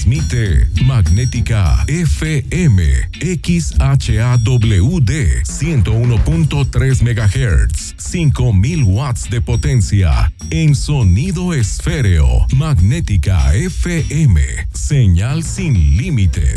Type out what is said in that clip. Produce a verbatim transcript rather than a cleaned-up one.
Transmite Magnética F M X H A W D ciento uno punto tres megahertz, cinco mil watts de potencia en sonido esféreo. Magnética F M, señal sin límites.